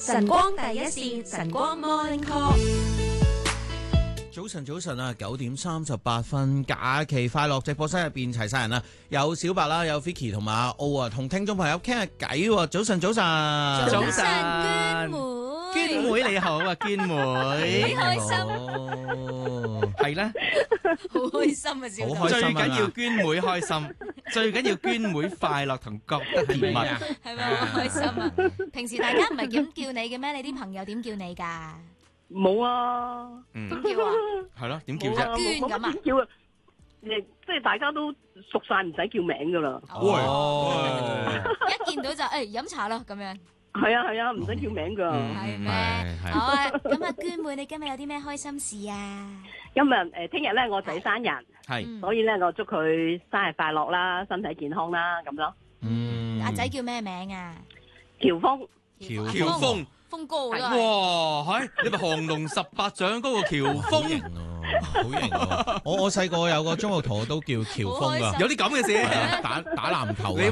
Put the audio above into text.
晨光第一線，晨光 Morning Call。 早晨啊，9:38，假期快樂！直播室入邊齊晒人啦，有小白啦，有 Vicky 同埋阿奧啊，同聽眾朋友傾下偈喎。早晨， 娟妹你好啊，娟妹， 幾開心， 係咧， 好開心啊！小好開心啊最緊要娟妹開心，最緊要娟妹快樂同覺得甜蜜。 係咪好開心啊？平時大家唔係咁叫你嘅咩？你啲朋友點叫你㗎？ 冇啊， 嗯， 點叫啊？ 係咯，點叫啫？ 冇啊， 娟咁啊冇乜點叫啊，即係大家都熟晒，唔使叫名噶啦。 哦， 一見到就飲茶啦咁樣， 係啊，唔使叫名噶。 係咩？好啊！咁啊，娟妹，你今日有啲咩開心事啊？ 今日聽日咧我仔生日， 係所以咧我祝佢生日快樂啦，身體健康啦，咁咯。 阿仔叫咩名啊？ 喬峰， 喬峰， 峰哥都係。 哇，係你咪降龍18掌嗰個喬峰， 好型啊！我細個有個中學同學都叫喬峰噶， 好開心有啲咁嘅事。 打籃球啊。